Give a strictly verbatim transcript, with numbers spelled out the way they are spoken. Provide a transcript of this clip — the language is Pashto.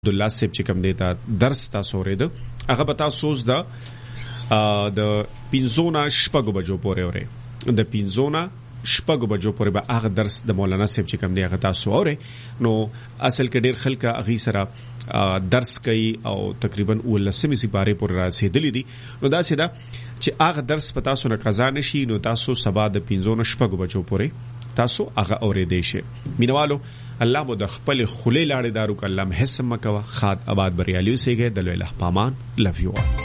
عبدالله صاحب چې کوم دیتا درس تاسو اورید هغه به تاسو د د پینزونا شپږو بجو پورې اورئ د پینزونا شپږو بجو پورې به هغه درس د مولانا صاحب چې کوم دی هغه تاسو اورئ. نو اصل کې ډیر خلک هغه سره درس کوي او تقریبا ولسمې سپاره پورې رسیدلې دي. نو دا سیده چې هغه درس په تاسو نه قضا نشي نو تاسو سبا د پینزونا شپږو بجو پورې تاسو هغه اورېدئ شئ. مینوالو الله مو د خپل خولې لاړې دارو ک الله محسم مکوا خاد آباد بریالیو سیګه د لوی الله پامان لوف یو